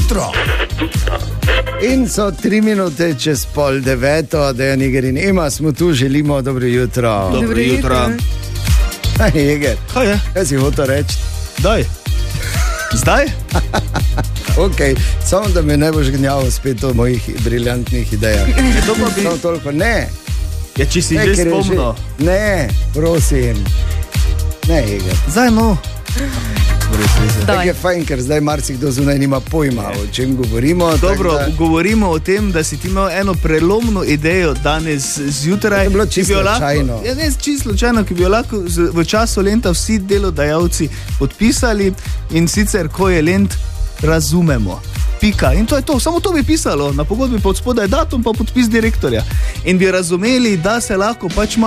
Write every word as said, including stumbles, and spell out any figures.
jutro. In so tri minute čez pol deveto, da je Niger in Ema, smo tu, želimo dobro jutro. Dobro, dobro jutro. Hej, Niger. Kaj je? Kaj si hotel reči? Daj. Zdaj? Ok, samo da me ne boš gnjavo spet o mojih briljantnih idejah. Je to pa bi... Samo toliko, ne. Ja, če si ne, že spomnil. Že... Ne, prosim. Ne, Niger. Zdaj no. Tako je fajn, ker zdaj marsikdo zunaj nima pojma, o čem govorimo. Dobro, da... govorimo o tem, da si ti imel eno prelomno idejo danes zjutraj. To je bilo čisto slučajno. Ja, ne, čisto slučajno, ki bi jo lahko v času Lenta vsi delodajalci podpisali in sicer, ko je Lent, razumemo. Pika. In to je to, samo to bi pisalo, na pogodbi pod spodaj datum pa podpis direktorja. In bi razumeli, da se lahko pač